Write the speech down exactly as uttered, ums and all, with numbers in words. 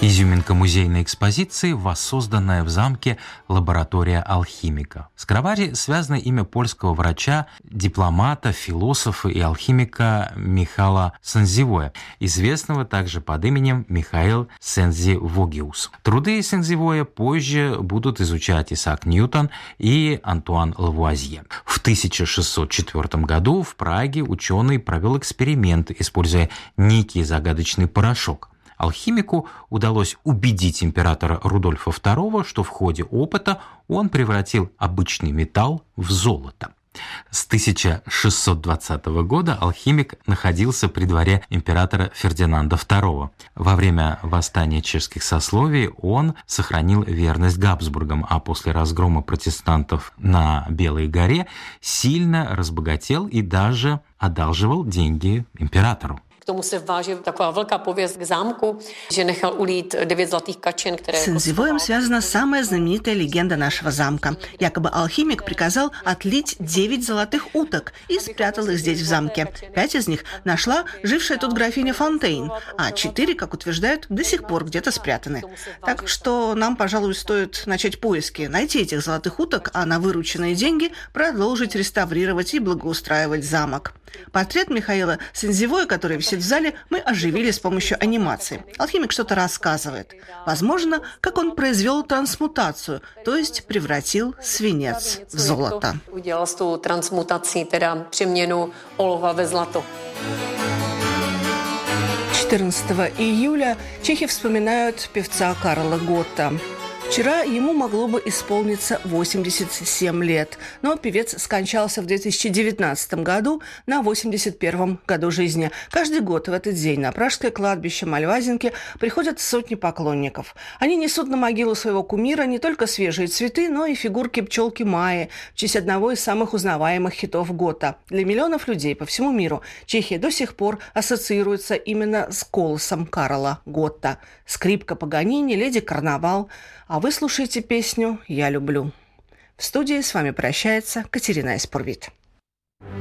Изюминка музейной экспозиции – воссозданная в замке лаборатория алхимика. С Кровари связано имя польского врача, дипломата, философа и алхимика Михала Сензивоя, известного также под именем Михаил Сензивогиус. Труды Сензивоя позже будут изучать Исаак Ньютон и Антуан Лавуазье. В тысяча шестьсот четвёртом году в Праге ученый провел эксперимент, используя некий загадочный порошок. Алхимику удалось убедить императора Рудольфа второго, что в ходе опыта он превратил обычный металл в золото. С тысяча шестьсот двадцатого года алхимик находился при дворе императора Фердинанда второго. Во время восстания чешских сословий он сохранил верность Габсбургам, а после разгрома протестантов на Белой горе сильно разбогател и даже одалживал деньги императору. K tomu se váže taková velká pověst k zámku, že nechal ulít девять золотых качин, которые... С Сензивоем связана самая знаменитая легенда нашего замка. Якобы алхимик приказал отлить девять золотых уток и спрятал их здесь в замке. Пять из них нашла жившая тут графиня Фонтейн, а четыре, как утверждают, до сих пор где-то спрятаны. Так что нам, пожалуй, стоит начать поиски, найти этих золотых уток, а на вырученные деньги продолжить реставрировать и благоустраивать замок. Портрет Михаила Сензивоя, который висит в зале, мы оживили с помощью анимации. Алхимик что-то рассказывает. Возможно, как он произвел трансмутацию, то есть превратил свинец в золото. Udělal s tou transmutací, teda přeměnu olova ve zlato. четырнадцатого июля чехи вспоминают певца Карла Готта. Вчера ему могло бы исполниться восемьдесят семь лет, но певец скончался в две тысячи девятнадцатом году на восемьдесят первом году жизни. Каждый год в этот день на пражское кладбище Мальвазинки приходят сотни поклонников. Они несут на могилу своего кумира не только свежие цветы, но и фигурки пчелки Майи в честь одного из самых узнаваемых хитов Готта. Для миллионов людей по всему миру Чехия до сих пор ассоциируется именно с голосом Карла Готта. Скрипка Паганини, леди Карнавал. А вы слушаете песню «Я люблю». В студии с вами прощается Катерина Испурвит.